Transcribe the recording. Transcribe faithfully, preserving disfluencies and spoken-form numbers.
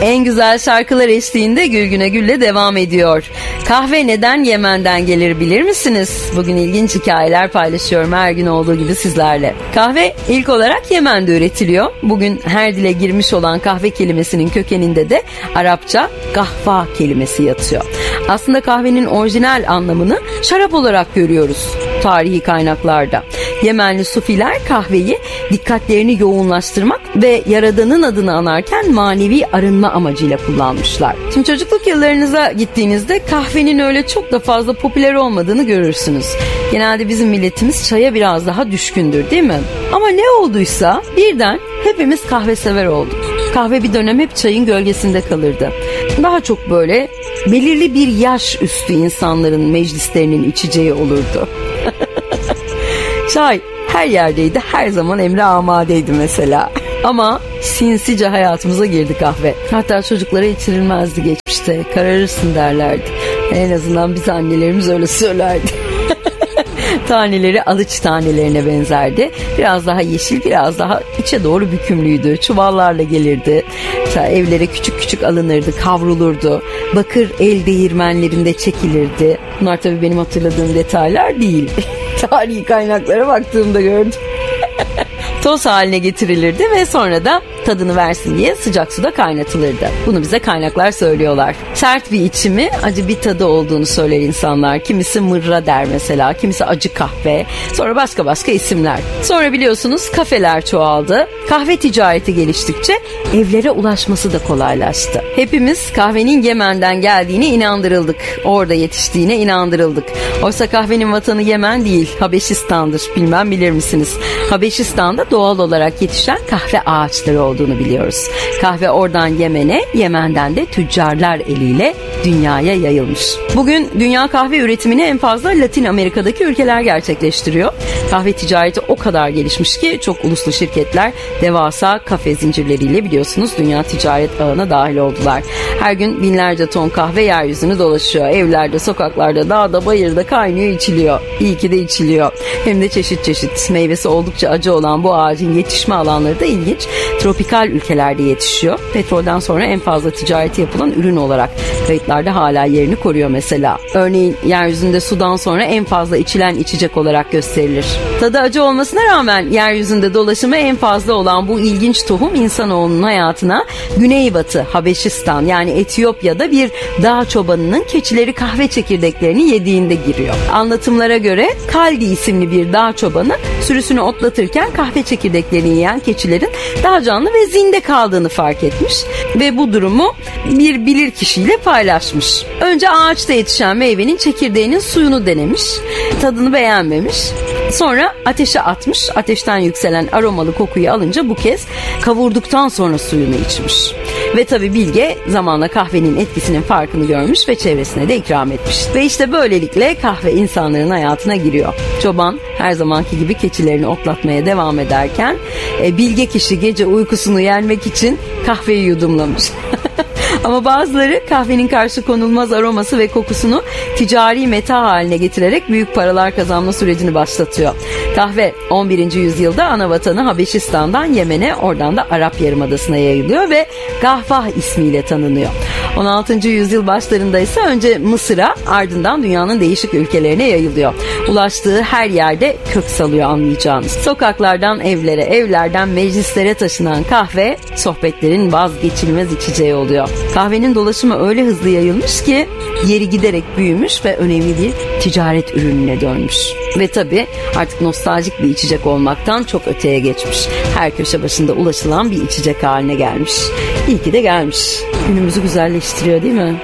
En güzel şarkılar eşliğinde Gül Güne Gül'le devam ediyor. Kahve neden Yemen'den gelir bilir misiniz? Bugün ilginç hikayeler paylaşıyorum her gün olduğu gibi sizlerle. Kahve ilk olarak Yemen'de üretiliyor. Bugün her dile girmiş olan kahve kelimesinin kökeninde de Arapça kahva kelimesi yatıyor. Aslında kahvenin orijinal anlamını şarap olarak görüyoruz tarihi kaynaklarda. Yemenli Sufiler kahveyi dikkatlerini yoğunlaştırmak ve Yaradan'ın adını anarken manevi arınma amacıyla kullanmışlar. Şimdi çocukluk yıllarınıza gittiğinizde kahvenin öyle çok da fazla popüler olmadığını görürsünüz. Genelde bizim milletimiz çaya biraz daha düşkündür, değil mi? Ama ne olduysa birden hepimiz kahve sever olduk. Kahve bir dönem hep çayın gölgesinde kalırdı. Daha çok böyle belirli bir yaş üstü insanların meclislerinin içeceği olurdu. Çay her yerdeydi, her zaman emre amadeydi mesela. Ama sinsice hayatımıza girdi kahve. Hatta çocuklara içirilmezdi geçmişte. Kararırsın derlerdi. En azından biz annelerimiz öyle söylerdi. Taneleri alıç tanelerine benzerdi. Biraz daha yeşil, biraz daha içe doğru bükümlüydü. Çuvallarla gelirdi. Mesela evlere küçük küçük alınırdı, kavrulurdu. Bakır el değirmenlerinde çekilirdi. Bunlar tabii benim hatırladığım detaylar değil. Tarihi kaynaklara baktığımda gördüm. Toz haline getirilirdi ve sonra da tadını versin diye sıcak suda kaynatılırdı. Bunu bize kaynaklar söylüyorlar. Sert bir içimi, acı bir tadı olduğunu söyler insanlar. Kimisi mırra der mesela, kimisi acı kahve. Sonra başka başka isimler. Sonra biliyorsunuz kafeler çoğaldı. Kahve ticareti geliştikçe evlere ulaşması da kolaylaştı. Hepimiz kahvenin Yemen'den geldiğine inandırıldık. Orada yetiştiğine inandırıldık. Oysa kahvenin vatanı Yemen değil, Habeşistan'dır. Bilmem bilir misiniz? Habeşistan'da doğal olarak yetişen kahve ağaçları olduğunu biliyoruz. Kahve oradan Yemen'e, Yemen'den de tüccarlar eliyle dünyaya yayılmış. Bugün dünya kahve üretimini en fazla Latin Amerika'daki ülkeler gerçekleştiriyor. Kahve ticareti o kadar gelişmiş ki çok uluslu şirketler devasa kafe zincirleriyle biliyorsunuz dünya ticaret ağına dahil oldular. Her gün binlerce ton kahve yeryüzünü dolaşıyor. Evlerde, sokaklarda, dağda, bayırda kaynıyor, içiliyor. İyi ki de içiliyor. Hem de çeşit çeşit. Meyvesi oldukça acı olan bu ağacın yetişme alanları da ilginç. Tropikal ülkelerde yetişiyor. Petrolden sonra en fazla ticareti yapılan ürün olarak kayıtlarda hala yerini koruyor mesela. Örneğin yeryüzünde sudan sonra en fazla içilen içecek olarak gösterilir. Tadı acı olmasına rağmen yeryüzünde dolaşımı en fazla olan bu ilginç tohum insanoğlunun hayatına Güneybatı Habeşistan yani Etiyopya'da bir dağ çobanının keçileri kahve çekirdeklerini yediğinde giriyor. Anlatımlara göre Kaldi isimli bir dağ çobanı sürüsünü otlatırken kahve çekirdeklerini yiyen keçilerin daha canlı ve zinde kaldığını fark etmiş ve bu durumu bir bilir kişiyle paylaşmış. Önce ağaçta yetişen meyvenin çekirdeğinin suyunu denemiş, tadını beğenmemiş. Sonra ateşe atmış, ateşten yükselen aromalı kokuyu alınca bu kez kavurduktan sonra suyunu içmiş. Ve tabii bilge zamanla kahvenin etkisinin farkını görmüş ve çevresine de ikram etmiş. Ve işte böylelikle kahve insanların hayatına giriyor. Çoban her zamanki gibi keçilerini otlatmaya devam ederken e, bilge kişi gece uykusunu yenmek için kahveyi yudumlamış. Ama bazıları kahvenin karşı konulmaz aroması ve kokusunu ticari meta haline getirerek büyük paralar kazanma sürecini başlatıyor. Kahve on birinci yüzyılda ana vatanı Habeşistan'dan Yemen'e, oradan da Arap Yarımadası'na yayılıyor ve Gahvah ismiyle tanınıyor. on altıncı yüzyıl başlarında ise önce Mısır'a, ardından dünyanın değişik ülkelerine yayılıyor. Ulaştığı her yerde kök salıyor anlayacağınız. Sokaklardan evlere, evlerden meclislere taşınan kahve sohbetlerin vazgeçilmez içeceği oluyor. Kahvenin dolaşımı öyle hızlı yayılmış ki yeri giderek büyümüş ve önemli bir ticaret ürününe dönmüş. Ve tabii artık nostaljik bir içecek olmaktan çok öteye geçmiş. Her köşe başında ulaşılan bir içecek haline gelmiş. İyi ki de gelmiş. Günümüzü güzelleştiriyor değil mi?